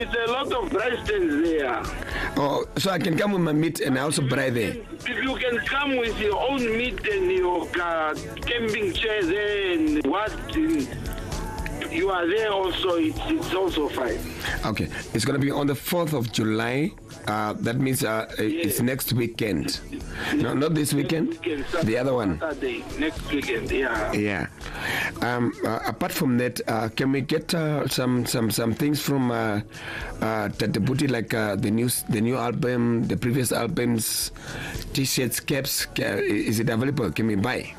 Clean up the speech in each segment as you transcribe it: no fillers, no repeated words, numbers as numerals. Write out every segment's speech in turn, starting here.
It's a lot of braai stands there. Oh, so I can come with my meat and I also braai there. If you can come with your own meat and your camping chair there and what, you are there also, it's also fine. Okay, it's going to be on the 4th of July. That means it's next weekend. No, not this weekend. The other one. Saturday, next weekend, yeah. Yeah. Apart from that, can we get some things from Tate Booty, like the new album, the previous albums, T-shirts, caps? Is it available? Can we buy?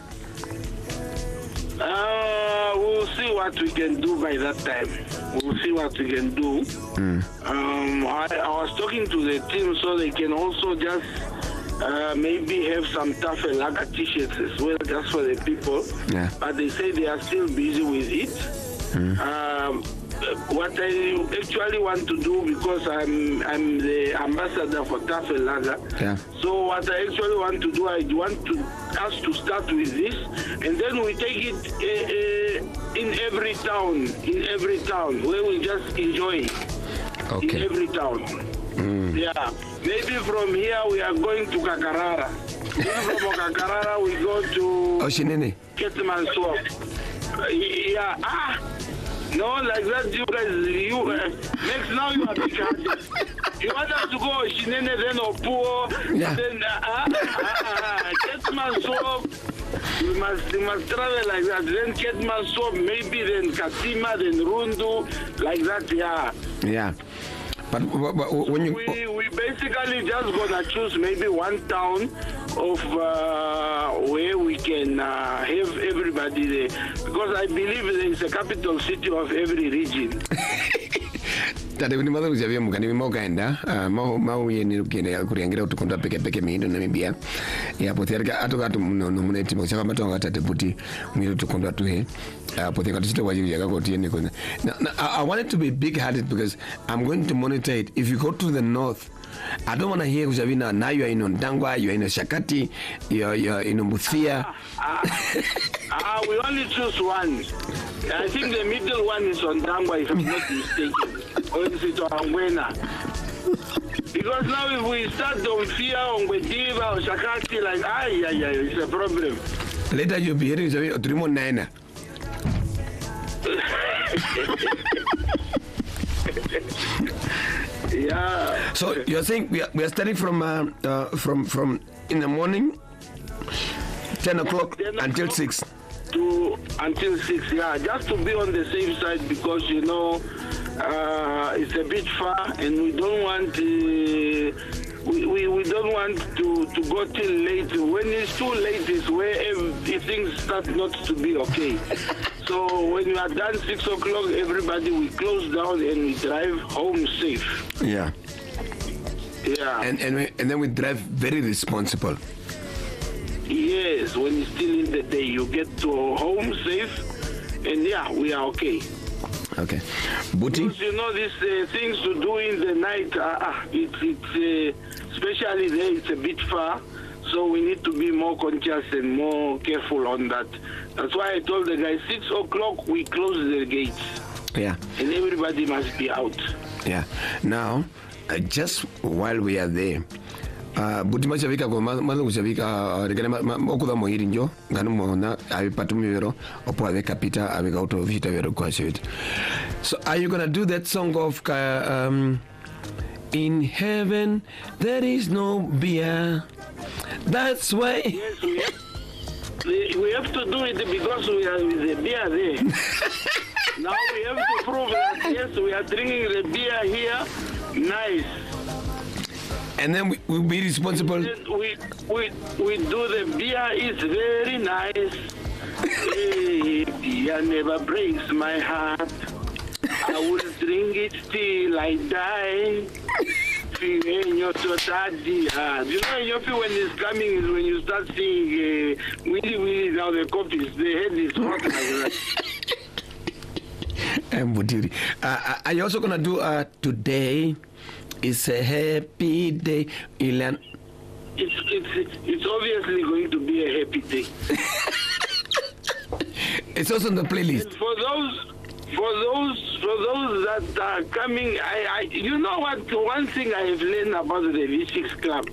We'll see what we can do by that time. We'll see what we can do. I was talking to the team so they can also just maybe have some tough and lager T-shirts as well, just for the people. Yeah. But they say they are still busy with it. What I actually want to do, because I'm the ambassador for Tough and Lager. Yeah. So what I actually want to do, I want us to start with this, and then we take it in every town where we just enjoy. Okay. In every town. Yeah. Maybe from here we are going to Kakarara. Maybe from Kakarara we go to Oshinene. Ketman Swamp. Yeah. No, like that, you guys, next now you are big hearted. You want us to go Shinene, then Opuo, Yeah. then Ketman Swamp. We must travel like that. Then Ketman Swamp, maybe then Katima, then Rundu, like that, yeah. Yeah. But when you... We basically just gonna choose maybe one town of where we can have everybody there, because I believe there is a capital city of every region. Tade wini madhu kujavia mukani wima ukaenda mau yeni ukene kuriangira utukonda peke miindo na mibia ya pothiarika atoka atu nomuneti mkuchaka mato wanga Tate Booty miindo utukonda tuhe pothiarika tusito wajibu yaka koti yeni kone. Now, I want it to be big-hearted because I'm going to monitor it. If you go to the north, I don't want to hear Kushavina, now you are in Ondangwa, you are in Shakati, you are in Umuthia. We only choose one. I think the middle one is Ondangwa, if I'm not mistaken. Or is it Angwena? Because now if we start on Fia, on Gwediva, or Shakati, like, it's a problem. Later you'll be hearing Trimo Nina. Yeah. So you're saying we are starting from in the morning, 10 o'clock until 6. Until 6, yeah, just to be on the safe side, because it's a bit far, and we don't want we don't want to go till late. When it's too late is where things start not to be okay. So when you are done 6 o'clock, everybody we close down and we drive home safe. Yeah. Yeah. And then we drive very responsible. Yes, when it's still in the day, you get to home safe, and yeah, we are okay. Okay. Booty? Because these things to do in the night, it's especially there, it's a bit far, so we need to be more conscious and more careful on that. That's why I told the guys 6 o'clock we close the gates. Yeah. And everybody must be out. Yeah. Now, just while we are there, Booty machavika kwa mazo kuchavika regane okuda mohiri njo nganu mohona avipatu mivero opo aveka pita aveka auto vita vero kwa shivita. So are you gonna do that song of in heaven there is no beer? That's why. Yes, we have to do it because we are with the beer there. Now we have to prove that yes, we are drinking the beer here. Nice. And then we'll be responsible. We do the beer. It's very nice. Hey, beer never breaks my heart. I will drink it till I die. You know, in your feel when it's coming is when you start seeing Willy now the copies. The head is hot like that. Are you also gonna do today? It's a happy day, Ilan. It's obviously going to be a happy day. It's also on the playlist. And for For those that are coming, you know what? One thing I have learned about the V6 Club.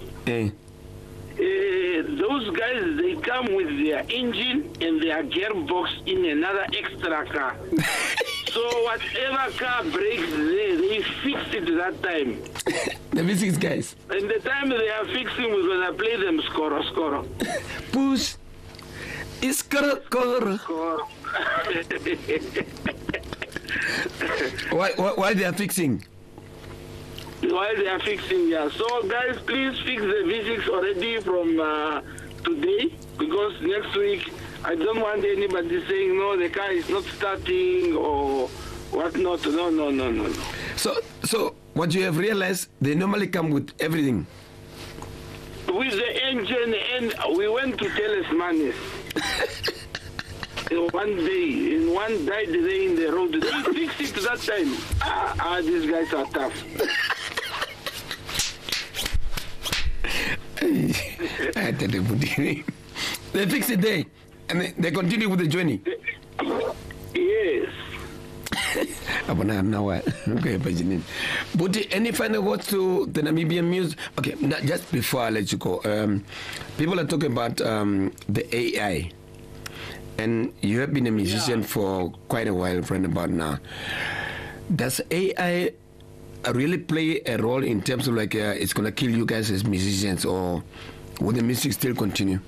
Those guys, they come with their engine and their gearbox in another extra car. So whatever car breaks there, they fix it that time. The V6 guys. And the time they are fixing, we're gonna play them Skoro. Push. Iskoro. Why they are fixing? While they are fixing, yeah. So guys, please fix the V6 already from today, because next week I don't want anybody saying no, the car is not starting or whatnot. No. So what you have realized, they normally come with everything. With the engine, and we went to Telesmanis. One day, and one died there in the road. They fixed it that time. These guys are tough. They fix it there, and they continue with the journey. Yes. But any final words to the Namibian music? Okay, just before I let you go, people are talking about the AI, and you have been a musician for quite a while, friend, about now. Does AI really play a role in terms of like it's gonna kill you guys as musicians, or will the music still continue?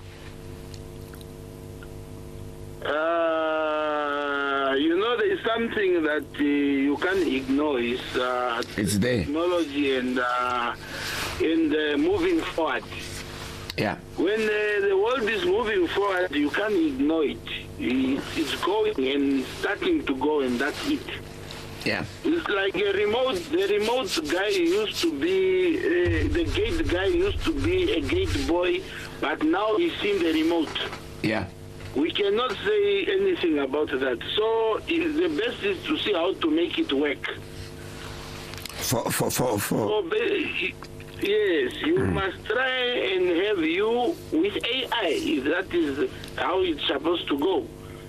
You know, there is something that you can't ignore. It's there. Technology and moving forward. Yeah. When the world is moving forward, you can't ignore it. It's going and starting to go, and that's it. Yeah. It's like the remote guy used to be, the gate guy used to be a gate boy, but now he's in the remote. Yeah. We cannot say anything about that. So the best is to see how to make it work. Yes, you must try and have you with AI. That is how it's supposed to go.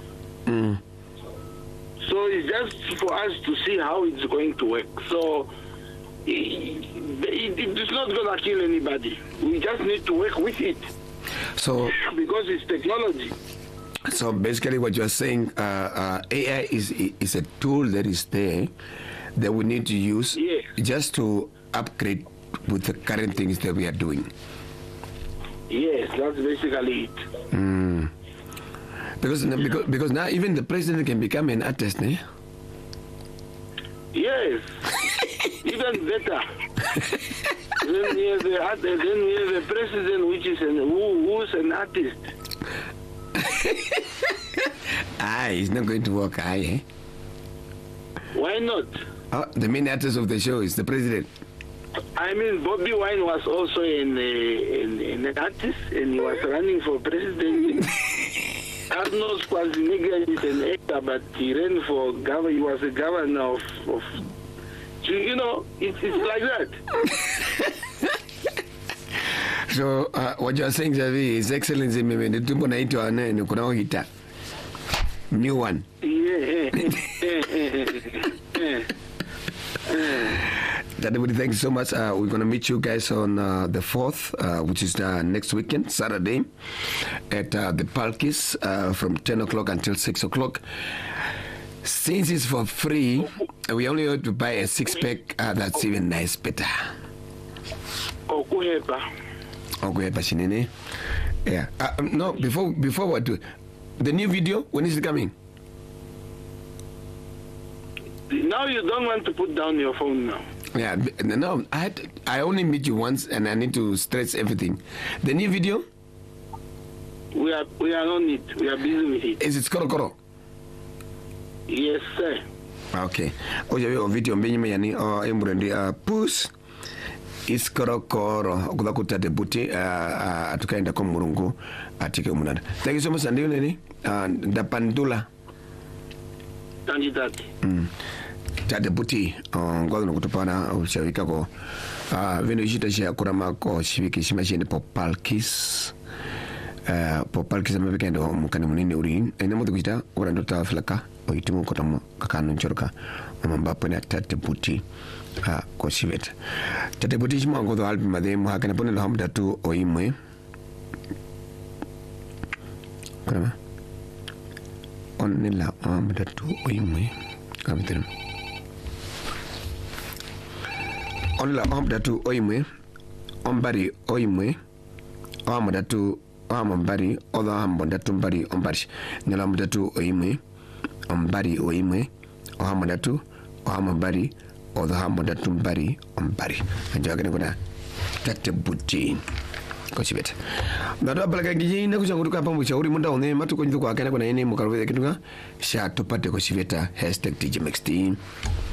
So it's just for us to see how it's going to work. So it's not going to kill anybody. We just need to work with it. So because it's technology. So basically what you're saying, AI is a tool that is there that we need to use just to upgrade with the current things that we are doing. Yes, that's basically it. Because now even the president can become an artist, eh? Yes, even better. Then we have a president which is who's an artist. He's not going to work, eh? Why not? The main artist of the show is the president. I mean, Bobby Wine was also an artist, and he was running for president. Arnold Schwarzenegger is an actor, but he ran for governor. He was a governor of you know, it's like that. So what you are saying, Javi, is Excellency new one. Daddy, thank you so much. We're going to meet you guys on the 4th, which is next weekend, Saturday, at the Palkis from 10 o'clock until 6 o'clock. Since it's for free, we only have to buy a 6-pack. That's even nice, better. Yeah. No, before what? The new video, when is it coming? Now you don't want to put down your phone now. Yeah, no, I only meet you once and I need to stress everything. The new video? We are on it. We are busy with it. Is it Skoro? Yes, sir. Okay. Oya video mbenye yani emburendi push Iskoro okudakuta debuti atukaenda kwa Murungu atike umunada. Thank you so much Andy nini? Ndapandula. Candidate. Tadebuti ngono nokutopana ushawika ko vino ishita kurama ko shibiki shimashine Palkis Palkis amabikendo mukani munini uri ene mudu kuita urando ta flaka oitumo kotamo kakanu chorka mambapo na tate puti ko sibet tate puti chimo ngo do albi made mo hakana pone la hamda tu oimwe kana on la hamda tu oimwe kamten on la hamda tu oimwe on bari oimwe hamda tu amambari oda hambonda tumbari ombari nela hamda tu oimwe ombari oimwe hamda tu amambari oda hambonda tumbari ombari anjaga kuna tate buti ko sibet ndado abalaga ngi na kuja nguruka pamu shauri munda one matu ko nduko akana kuna ene mukarwe kitunga sha topate ko sibeta #DJMax